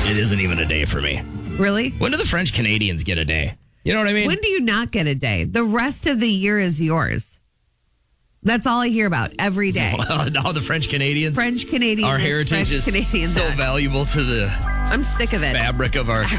It isn't even a day for me. Really? When do the French Canadians get a day? You know what I mean? When do you not get a day? The rest of the year is yours. That's all I hear about every day. Now the French Canadians. French Canadians. Our heritage French is Canadians. so valuable to the I'm sick of it. fabric of our